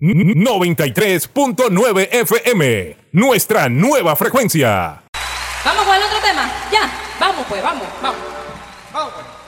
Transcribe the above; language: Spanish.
93.9 FM, nuestra nueva frecuencia. Vamos con el otro tema. Ya, vamos pues, vamos. Vamos pues.